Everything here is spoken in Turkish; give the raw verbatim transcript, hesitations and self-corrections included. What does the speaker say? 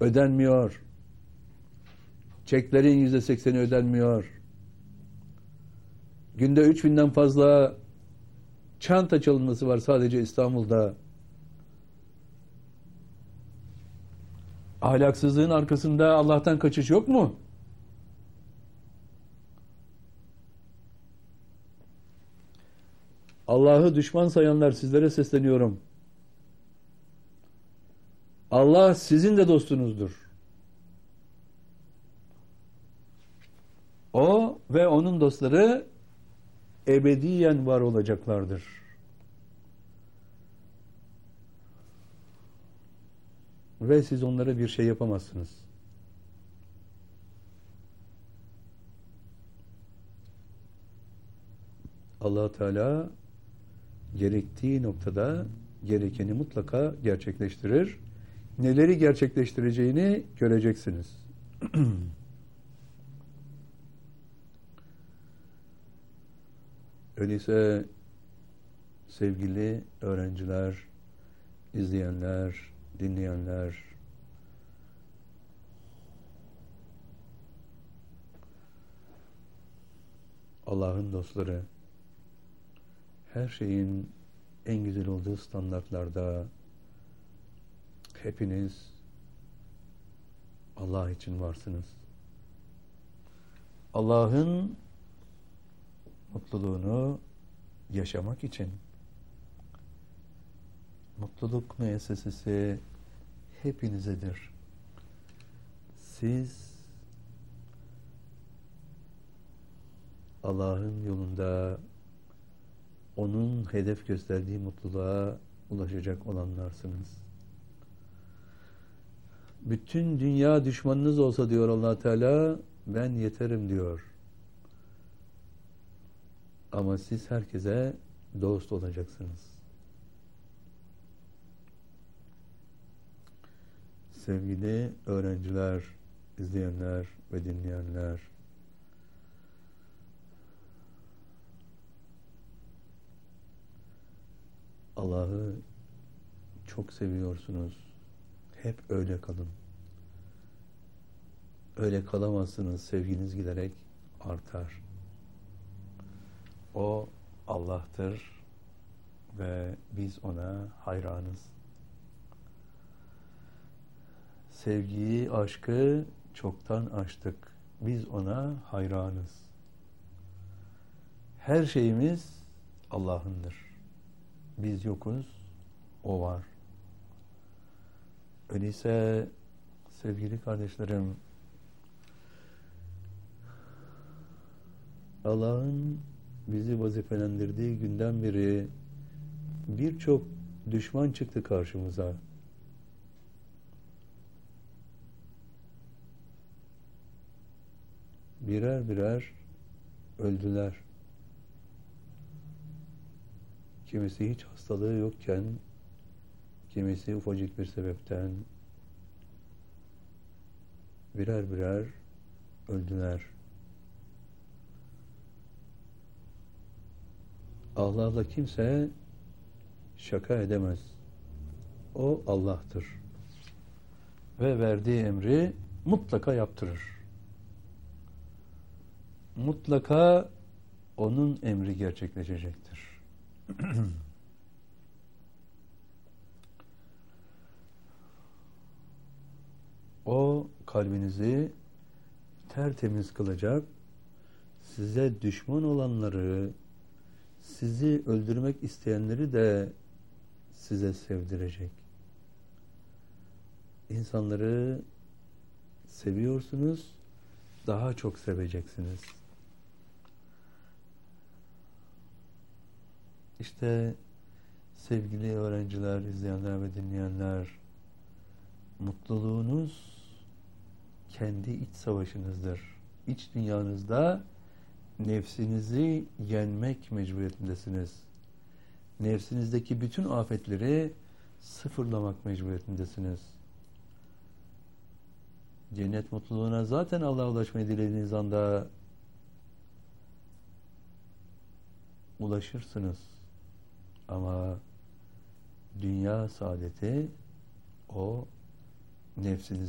ödenmiyor. Çeklerin yüzde sekseni ödenmiyor. Günde üç binden fazla çanta çalınması var sadece İstanbul'da. Ahlaksızlığın arkasında Allah'tan kaçış yok mu? Allah'ı düşman sayanlar, sizlere sesleniyorum. Allah sizin de dostunuzdur. O ve onun dostları ebediyen var olacaklardır. Ve siz onlara bir şey yapamazsınız. Allah Teala gerektiği noktada gerekeni mutlaka gerçekleştirir. Neleri gerçekleştireceğini göreceksiniz. Öyleyse sevgili öğrenciler, izleyenler, dinleyenler, Allah'ın dostları, her şeyin en güzel olduğu standartlarda hepiniz Allah için varsınız. Allah'ın mutluluğunu yaşamak için mutluluk müessesesi hepinizedir. Siz Allah'ın yolunda onun hedef gösterdiği mutluluğa ulaşacak olanlarsınız. Bütün dünya düşmanınız olsa diyor Allah Teala, ben yeterim diyor. Ama siz herkese dost olacaksınız. Sevgili öğrenciler, izleyenler ve dinleyenler, Allah'ı çok seviyorsunuz. Hep öyle kalın. Öyle kalamazsınız. Sevginiz giderek artar. O Allah'tır ve biz ona hayranız. Sevgiyi, aşkı çoktan aştık. Biz ona hayranız. Her şeyimiz Allah'ındır. Biz yokuz, O var. Öyleyse sevgili kardeşlerim, Allah'ın bizi vazifelendirdiği günden beri birçok düşman çıktı karşımıza. Birer birer öldüler. Kimisi hiç hastalığı yokken, kimisi ufacık bir sebepten birer birer öldüler. Allah'la kimse şaka edemez. O Allah'tır. Ve verdiği emri mutlaka yaptırır. Mutlaka onun emri gerçekleşecektir. O kalbinizi tertemiz kılacak, size düşman olanları, sizi öldürmek isteyenleri de size sevdirecek. İnsanları seviyorsunuz, daha çok seveceksiniz. İşte sevgili öğrenciler, izleyenler ve dinleyenler, mutluluğunuz kendi iç savaşınızdır. İç dünyanızda nefsinizi yenmek mecburiyetindesiniz. Nefsinizdeki bütün afetleri sıfırlamak mecburiyetindesiniz. Cennet mutluluğuna zaten Allah'a ulaşmayı dilediğiniz anda ulaşırsınız. Ama dünya saadeti o nefsinizi